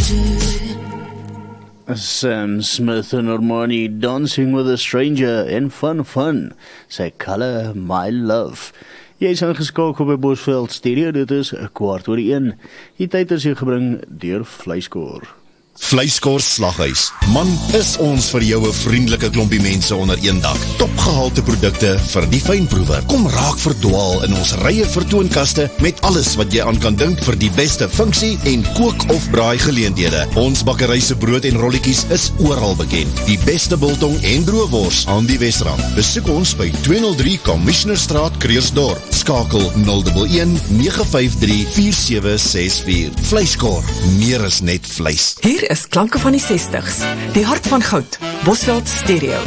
Sam Smith en Armani Dancing with a Stranger en Fun, sy Color My Love. Jy is ingeskakel by Bosveld Stereo, dit is 1:15. Die tyd is hier gebring deur Vleiskoor. Vleiskoor Slaghuis. Man, is ons vir jou 'n vriendelike klompie mense onder een dak. Topgehalte produkte vir die fynproewer. Kom raak verdwaal in ons rye vertoonkaste met alles wat jy aan kan dink vir die beste funksie en kook of braai geleenthede. Ons bakkery se brood en rolletjies is oral bekend. Die beste biltong en droëwors aan die Wesrand. Besoek ons by 203 Commissionerstraat, Kreersdorp. Skakel 011 953 4764. Vleiskoor, meer is net vleis. Hier is klanke van die 60s, die hart van goud, Bosveld Stereo.